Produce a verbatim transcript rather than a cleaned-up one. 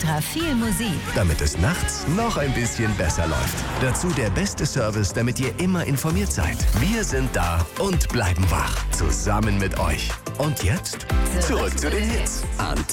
extra viel Musik. Damit es nachts noch ein bisschen besser läuft. Dazu der beste Service, damit ihr immer informiert seid. Wir sind da und bleiben wach. Zusammen mit euch. Und jetzt zurück, zurück zu den Hits. Antenne